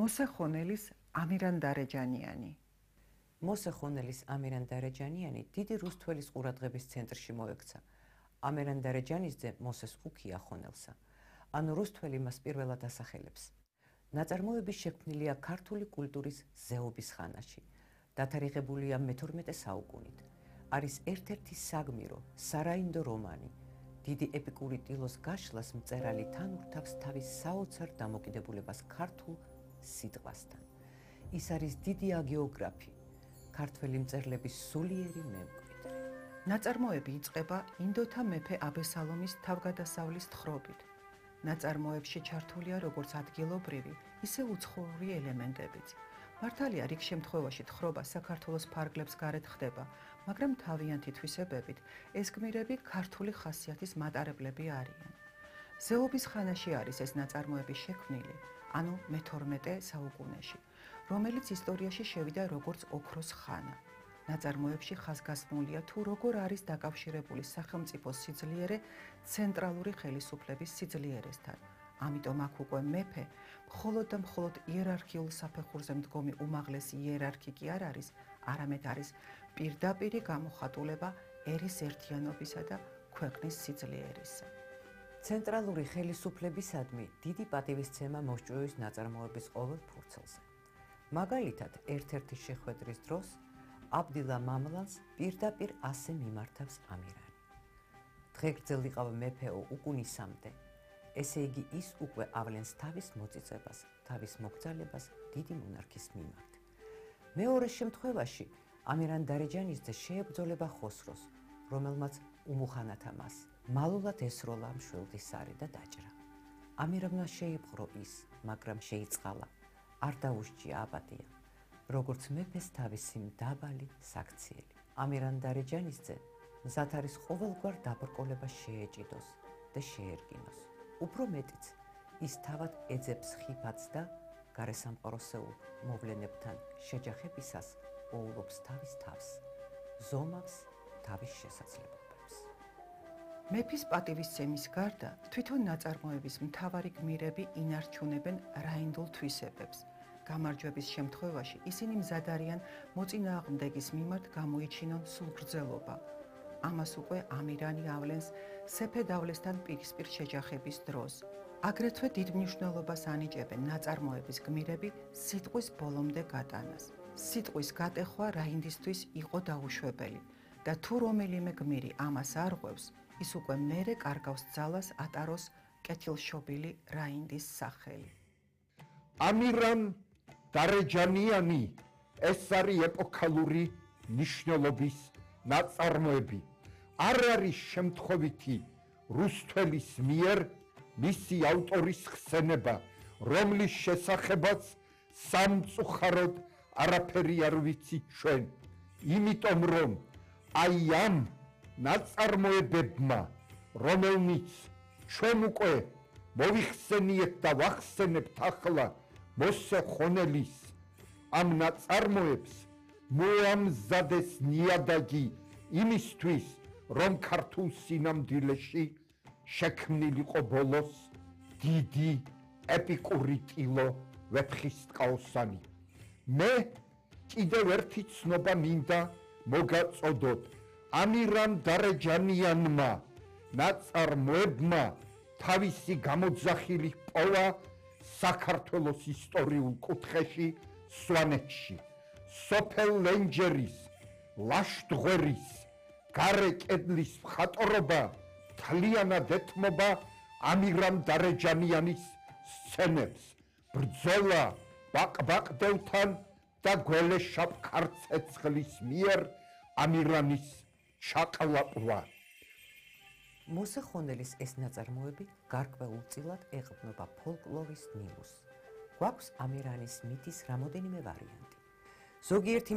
მოსე ხონელის ამირან დარეჯანიანი. მოსე ხონელის ამირან დარეჯანიანი დიდი რუსთველის ყურადღების ცენტრში მოექცა. ამირან დარეჯანიძე მოსეს უქია ხონელსა. ანუ რუსთველი მას პირველად ასახელებს. ნაწარმოები შექმნილია ქართული კულტურის ზეობის ხანაში. დათარიღებულია მე-12 საუკუნით. არის ერთ-ერთი საგმირო, სარაინდო რომანი. დიდი ეპიკური ტილოს გაშლას მწერალი თან ურთავს თავის საოცარ დამოკიდებულებას ქართულ სიტყვასთან. ის არის დიდი აგეოგრაფი, ქართველი მწერლების სულიერი მემკვიდრე. ნაწარმოები იწყება ინდოთა მეფე აბესალომის თავგადასავლის თხრობით. ნაწარმოებში ჩართულია როგორც ადგილობრივი, ისე უცხოური ელემენტებიც. მართალია, რიგ შემთხვევაში თხრობა საქართველოს ფარგლებს გარეთ ხდება, მაგრამ თავიანთი თვისებებით ეს გმირები ქართული ხასიათის მატარებლები არიან. ზეობის ხანაში არის ეს ნაწარმოები შექმნილი, ანუ მე-12 საუკუნეში, რომელიც ისტორიაში შევიდა როგორც ოქროს ხანა. ნაწარმოებში ხაზგასმულია თუ როგორ არის დაკავშირებული სახელმწიფოს სიძლიერე ცენტრალური ხელისუფლების სიძლიერესთან. ამიტომ აქ უკვე მეფე მხოლოდ და მხოლოდ იერარქიულ საფეხურზე მდგომი უმაღლესი იერარქი კი არ არის, არამედ არის პირდაპირი გამოხატულება ერის ერთიანობისა და ქვეყნის სიძლიერისა. ცენტრალური ხელისუფლებისადმი დიდი პატივისცემა მოსჭვევის ნაწარმოების ყოველ ფურცელზე. მაგალითად, ერთ-ერთი შეხვედრის დროს აბდილა მამლანს პირდაპირ ასე მიმართავს ამირანი. დღეგრძელ იყავ მეფეო უკუნისამდე, ესე იგი ის უკვე ავლენს თავის მოწიწებას, თავის მოგზალებას დიდი მონარქის მიმართ. მეორე შემთხვევაში ამირან დარეჯანიძე შეებრძოლება ხოსროს, რომელმაც უმუხანათა მას. მალულად ესროლა მშველდისარი და დაჭრა. ამირანმა შეიპყრო ის, მაგრამ შეიწყალა, არ დაუსჯია აბადია. როგორც მეფეს თავისი მდაბალი საქციელი. ამირან დარეჯანიძე მზად არის ყოველგვარ დაბრკოლებას შეეჭიდოს და შეერგინოს. უფრო მეტიც, ის თავად ეძებს ხიფათს და გარესამყაროსეულ მოვლენებთან შეჯახებისას ოულობს თავის თავს, ზომავს თავის შესაძლებლობებს. მეფის პატივისცემის გარდა, თვითონ ნაწარმოების მთავარი გმირები ინარჩუნებენ რაინდულ თვისებებს. გამარჯვების შემთხვევაში ისინი მზად არიან მოწინააღმდეგის მიმართ გამოიჩინონ სულგრძელობა. ამას უკვე ამირანი ავლენს სეფე-დავლესთან პირისპირ შეჯახების დროს. აგრეთვე დიდ მნიშვნელობას ანიჭებენ ნაწარმოების გმირები სიტყვის ბოლომდე გატანას. სიტყვის გატეხვა რაინდისთვის იყო დაუშვებელი და თუ რომელიმე გმირი ამას არღვევს, ის უკვე მერე კარგავს ძალას ატაროს კეთილშობილი რაინდის სახელი. ამირან დარეჯანიანი ეს არის ეპოქალური მნიშვნელობის ნაწარმოები. არ არის შემთხვევითი რუსთველის მიერ მისი ავტორის ხსენება, რომლის შესახებაც სამწუხაროდ არაფერი არ ვიცით ჩვენ. იმიტომ რომ აი ამ ნაწარმოებებმა, რომელნიც ჩვენ უკვე მოვიხსენიეთ და ვახსენებთ ახლა მოსე ხონელის ამ ნაწარმოებს მოამზადეს ნიადაგი იმისთვის, რომ ქართულ სინამდვილეში შექმნილიყო ბოლოს დიდი ეპიკური ტილო ვეფხისტყაოსანი. მე კიდევ ერთი ცნობა მინდა მოგაწოდოთ. ამირან დარეჯანიანმა ნაწარმოებმა თავისი გამოძახილი პოვა საქართველოს ისტორიულ კუთხეში სვანეთში. სოფელ ლენჯერის, ლაშდღვერის, გარე კედლის მხატვრობა თლიანად ეთმობა ამირან დარეჯანიანის სცენებს. ბრძოლა ბაყბაყდელთან და გველეშაპ ქარცეცხლის მიერ ამირანის ჩაყლაპვა. მოსე ხონელის ეს ნაწარმოები გარკვეულწილად ეყრდნობა ფოლკლორის ნიმუშს. გვაქვს ამირანის მითის რამოდენიმე ვარიანტი. ზოგიერთი